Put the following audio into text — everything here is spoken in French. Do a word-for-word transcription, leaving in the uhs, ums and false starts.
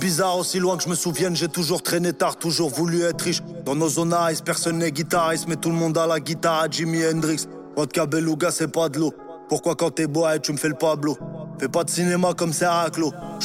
bizarre, aussi loin que je me souvienne, j'ai toujours traîné tard, toujours voulu être riche. Dans nos zones ice, personne n'est guitariste, mais tout le monde a la guitare à Jimi Hendrix. Vodka beluga, c'est pas de l'eau. Pourquoi quand t'es bois, tu me fais le Pablo? Fais pas de cinéma comme c'est Raclo.